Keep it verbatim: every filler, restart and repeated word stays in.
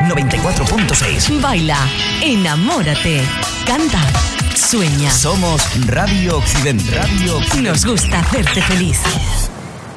noventa y cuatro punto seis. Baila, enamórate, canta, sueña. Somos Radio Occidente. Radio Occidente. Nos gusta hacerte feliz.